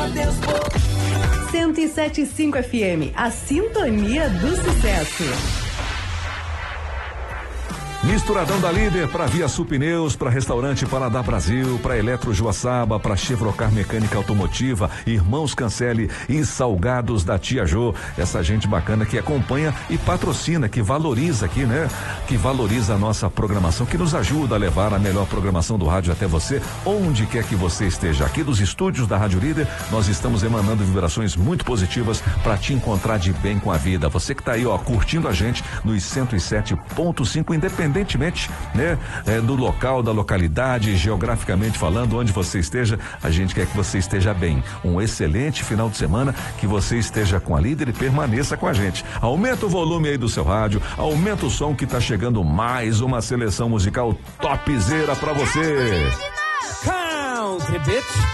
Deus por 107.5 FM, a sintonia do sucesso. Misturadão da Líder para Via Sul Pneus, para Restaurante Paladar Brasil, para Eletro Joaçaba, para Chevrocar Mecânica Automotiva, Irmãos Cancelli e Salgados da Tia Jô. Essa gente bacana que acompanha e patrocina, que valoriza aqui, né? Que valoriza a nossa programação, que nos ajuda a levar a melhor programação do rádio até você, onde quer que você esteja. Aqui dos estúdios da Rádio Líder, nós estamos emanando vibrações muito positivas para te encontrar de bem com a vida. Você que tá aí, ó, curtindo a gente nos 107.5, independentemente, né, do local, da localidade, geograficamente falando, onde você esteja, a gente quer que você esteja bem. Um excelente final de semana, que você esteja com a Líder e permaneça com a gente. Aumenta o volume aí do seu rádio, aumenta o som que tá chegando mais uma seleção musical topzera pra você. Country, bitch.